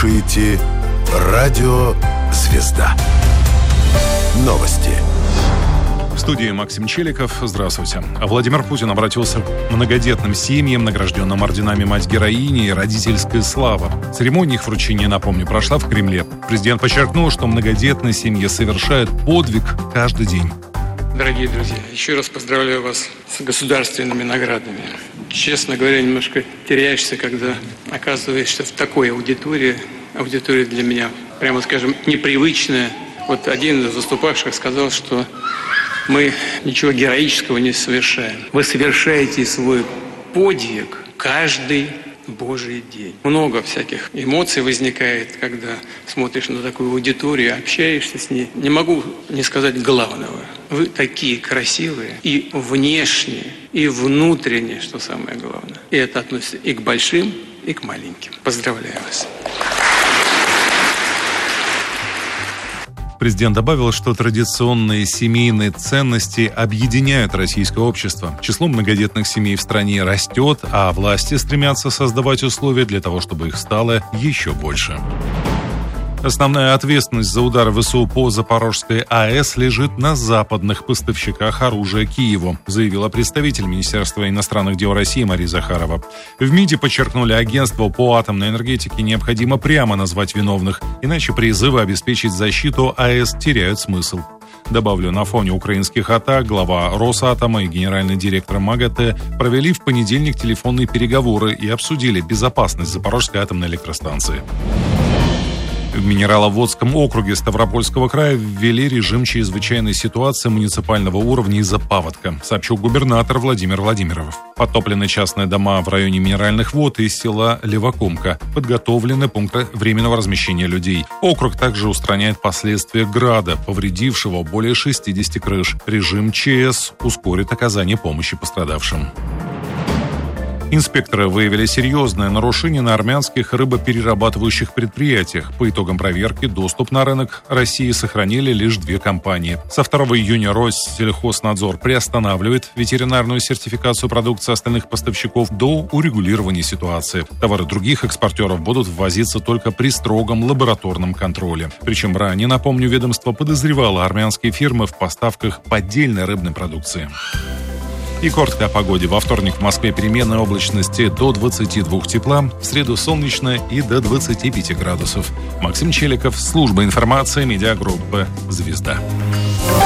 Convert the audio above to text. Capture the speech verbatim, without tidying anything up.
слушаете радио «Звезда». Новости. В студии Максим Челиков. Здравствуйте. Владимир Путин обратился к многодетным семьям, награжденным орденами «Мать-героини» и «Родительская слава». Церемония их вручения, напомню, прошла в Кремле. Президент подчеркнул, что многодетные семьи совершают подвиг каждый день. Дорогие друзья, еще раз поздравляю вас с государственными наградами. Честно говоря, немножко теряешься, когда оказываешься в такой аудитории. Аудитория для меня, прямо скажем, непривычная. Вот один из выступавших сказал, что мы ничего героического не совершаем. Вы совершаете свой подвиг каждый Божий день. Много всяких эмоций возникает, когда смотришь на такую аудиторию, общаешься с ней. Не могу не сказать главного. Вы такие красивые и внешне, и внутренне, что самое главное. И это относится и к большим, и к маленьким. Поздравляю вас. Президент добавил, что традиционные семейные ценности объединяют российское общество. Число многодетных семей в стране растет, а власти стремятся создавать условия для того, чтобы их стало еще больше. Основная ответственность за удары ВСУ по Запорожской АЭС лежит на западных поставщиках оружия Киеву, заявила представитель Министерства иностранных дел России Мария Захарова. В МИДе подчеркнули, агентству по атомной энергетике необходимо прямо назвать виновных, иначе призывы обеспечить защиту АЭС теряют смысл. Добавлю, на фоне украинских атак глава Росатома и генеральный директор МАГАТЭ провели в понедельник телефонные переговоры и обсудили безопасность Запорожской атомной электростанции. В Минераловодском округе Ставропольского края ввели режим чрезвычайной ситуации муниципального уровня из-за паводка, сообщил губернатор Владимир Владимиров. Подтоплены частные дома в районе Минеральных вод и села Левокумка. Подготовлены пункты временного размещения людей. Округ также устраняет последствия града, повредившего более шестидесяти крыш. Режим ЧС ускорит оказание помощи пострадавшим. Инспекторы выявили серьезное нарушение на армянских рыбоперерабатывающих предприятиях. По итогам проверки доступ на рынок России сохранили лишь две компании. Со второго июня Россельхознадзор приостанавливает ветеринарную сертификацию продукции остальных поставщиков до урегулирования ситуации. Товары других экспортеров будут ввозиться только при строгом лабораторном контроле. Причем ранее, напомню, ведомство подозревало армянские фирмы в поставках поддельной рыбной продукции. И коротко о погоде. Во вторник в Москве переменная облачности до двадцати двух тепла, в среду солнечно и до двадцати пяти градусов. Максим Челиков, служба информации, медиагруппы «Звезда».